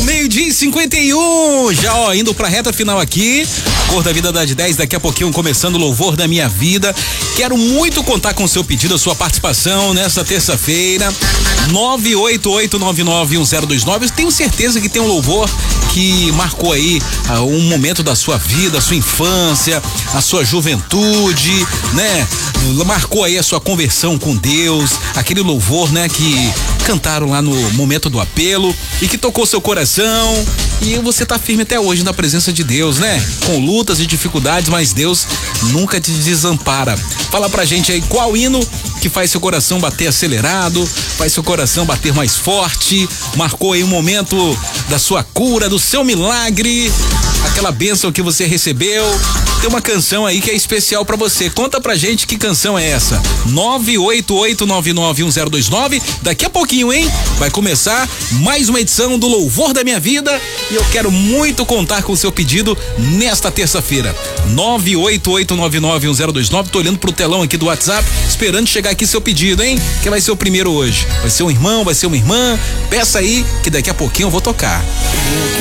meio-dia e 51, já indo pra reta final aqui, Cor da Vida das 10, daqui a pouquinho começando o Louvor da Minha Vida. Quero muito contar com o seu pedido, a sua participação nessa terça-feira, 988991029. Tenho certeza que tem um louvor que marcou aí um momento da sua vida, a sua infância, a sua juventude, né? Marcou aí a sua conversão com Deus, aquele louvor, né? Que cantaram lá no momento do apelo e que tocou seu coração e você tá firme até hoje na presença de Deus, né? Com lutas e dificuldades, mas Deus nunca te desampara. Fala pra gente aí qual hino que faz seu coração bater acelerado, faz seu coração bater mais forte, marcou aí um momento da sua cura, do seu milagre, aquela bênção que você recebeu. Tem uma canção aí que é especial pra você. Conta pra gente que canção é essa. 988991029. Daqui a pouquinho, hein? Vai começar mais uma edição do Louvor da Minha Vida e eu quero muito contar com o seu pedido nesta terça-feira. 988991029. Tô olhando pro telão aqui do WhatsApp, esperando chegar aqui seu pedido, hein? Que vai ser o primeiro hoje. Vai ser um irmão, vai ser uma irmã. Peça aí que daqui a pouquinho eu vou tocar.